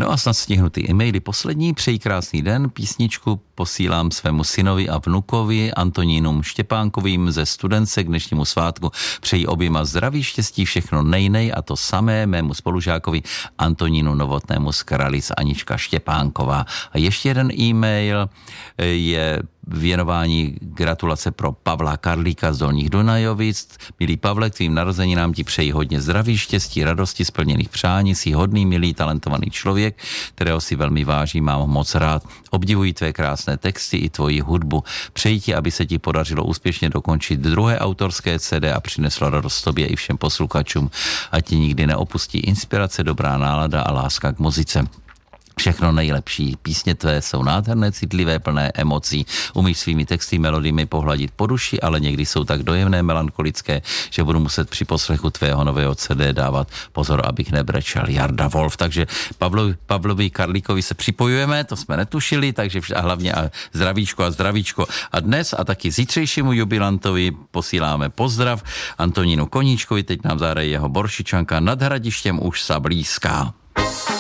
No a snad stihnu ty e-maily poslední. Přeji krásný den, písničku posílám svému synovi a vnukovi Antonínům Štěpánkovým ze Studence k dnešnímu svátku. Přeji oběma zdraví, štěstí, všechno nejnej a to samé mému spolužákovi Antonínu Novotnému z Kralic, Anička Štěpánková. A ještě jeden e-mail je věnování gratulace pro Pavla Karlíka z Dolních Dunajovic. Milý Pavle, k tvým narozeninám ti přeji hodně zdraví, štěstí, radosti, splněných přání, jsi hodný, milý, talentovaný člověk, kterého si velmi vážím, mám ho moc rád. Obdivuji tvé krásné texty i tvoji hudbu. Přeji ti, aby se ti podařilo úspěšně dokončit druhé autorské CD a přineslo radost tobě i všem posluchačům. A ti nikdy neopustí inspirace, dobrá nálada a láska k muzice. Všechno nejlepší. Písně tvé jsou nádherné, citlivé, plné emocí. Umíš svými texty, melodiemi pohladit po duši, ale někdy jsou tak dojemné, melancholické, že budu muset při poslechu tvého nového CD dávat pozor, abych nebrečel. Jarda Wolf. Takže Pavlovi Karlíkovi se připojujeme, to jsme netušili, takže a hlavně zdravíčko. A dnes a taky zítřejšímu jubilantovi posíláme pozdrav Antonínu Koníčkovi, teď nám zahraje jeho Boršičanka Nad Hradištěm už sa blízká.